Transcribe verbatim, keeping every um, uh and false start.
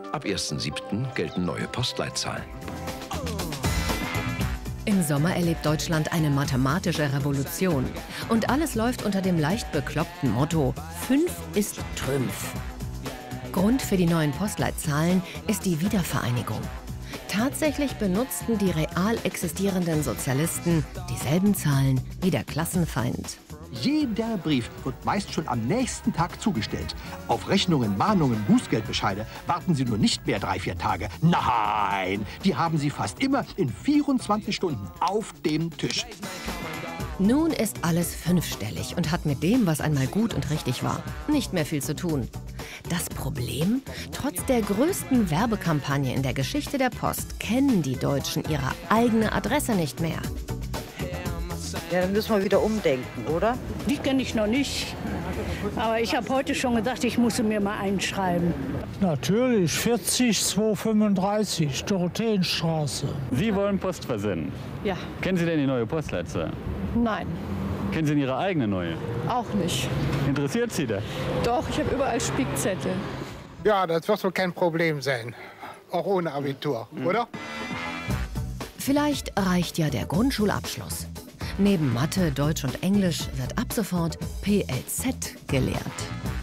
Ab ersten siebten gelten neue Postleitzahlen. Im Sommer erlebt Deutschland eine mathematische Revolution. Und alles läuft unter dem leicht bekloppten Motto: fünf ist Trümpf. Grund für die neuen Postleitzahlen ist die Wiedervereinigung. Tatsächlich benutzten die real existierenden Sozialisten dieselben Zahlen wie der Klassenfeind. Jeder Brief wird meist schon am nächsten Tag zugestellt. Auf Rechnungen, Mahnungen, Bußgeldbescheide warten Sie nur nicht mehr drei, vier Tage. Nein, die haben Sie fast immer in vierundzwanzig Stunden auf dem Tisch. Nun ist alles fünfstellig und hat mit dem, was einmal gut und richtig war, nicht mehr viel zu tun. Das Problem? Trotz der größten Werbekampagne in der Geschichte der Post kennen die Deutschen ihre eigene Adresse nicht mehr. Ja, dann müssen wir wieder umdenken, oder? Die kenne ich noch nicht. Aber ich habe heute schon gedacht, ich muss sie mir mal einschreiben. Natürlich, vierzig zweihundertfünfunddreißig, Dorotheenstraße. Sie wollen Post versenden? Ja. Kennen Sie denn die neue Postleitzahl? Nein. Kennen Sie denn Ihre eigene neue? Auch nicht. Interessiert Sie das? Doch, ich habe überall Spickzettel. Ja, das wird wohl kein Problem sein. Auch ohne Abitur, mhm. oder? Vielleicht reicht ja der Grundschulabschluss. Neben Mathe, Deutsch und Englisch wird ab sofort P L Z gelehrt.